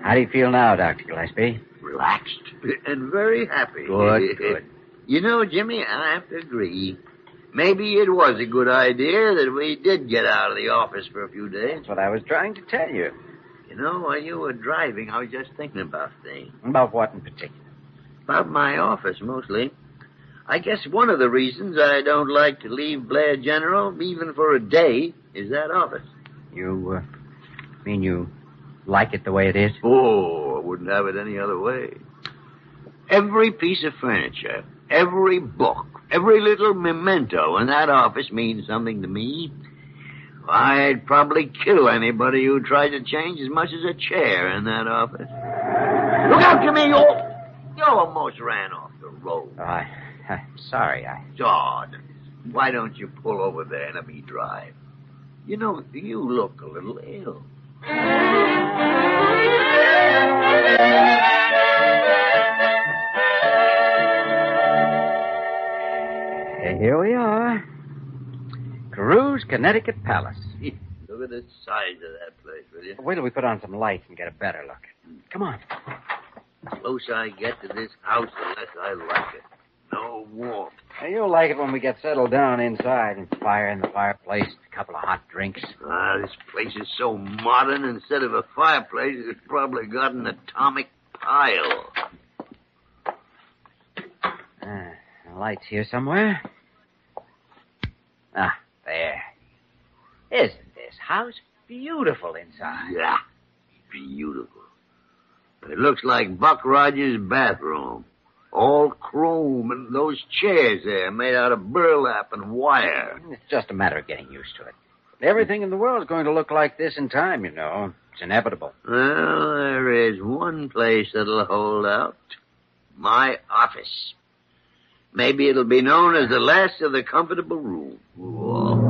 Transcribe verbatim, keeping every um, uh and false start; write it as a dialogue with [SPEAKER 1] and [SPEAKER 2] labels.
[SPEAKER 1] How do you feel now, Doctor Gillespie?
[SPEAKER 2] Relaxed and very happy.
[SPEAKER 1] Good, good.
[SPEAKER 2] You know, Jimmy, I have to agree. Maybe it was a good idea that we did get out of the office for a few days.
[SPEAKER 1] That's what I was trying to tell you.
[SPEAKER 2] You know, while you were driving, I was just thinking about things.
[SPEAKER 1] About what in particular?
[SPEAKER 2] About my office, mostly. I guess one of the reasons I don't like to leave Blair General, even for a day, is that office.
[SPEAKER 1] You, uh, mean you like it the way it is?
[SPEAKER 2] Oh, I wouldn't have it any other way. Every piece of furniture, every book, every little memento in that office means something to me. I'd probably kill anybody who tried to change as much as a chair in that office. Look out, Jimmy! You, you almost ran off the road.
[SPEAKER 1] Oh, I, I'm sorry. I...
[SPEAKER 2] God, why don't you pull over there and let me drive? You know, you look a little ill.
[SPEAKER 1] Here we are. Carew's Connecticut Palace.
[SPEAKER 2] Look at the size of that place, will you?
[SPEAKER 1] Wait till we put on some lights and get a better look. Come on.
[SPEAKER 2] The closer I get to this house, the less I like it. No warmth.
[SPEAKER 1] Hey, you'll like it when we get settled down inside and fire in the fireplace, a couple of hot drinks.
[SPEAKER 2] Ah, this place is so modern. Instead of a fireplace, it's probably got an atomic pile.
[SPEAKER 1] Ah, the light's here somewhere. Ah, there. Isn't this house beautiful inside?
[SPEAKER 2] Yeah, beautiful. It looks like Buck Rogers' bathroom. All chrome, and those chairs there made out of burlap and wire.
[SPEAKER 1] It's just a matter of getting used to it. Everything in the world is going to look like this in time, you know. It's inevitable.
[SPEAKER 2] Well, there is one place that'll hold out. My office. Maybe it'll be known as the last of the comfortable room. Whoa.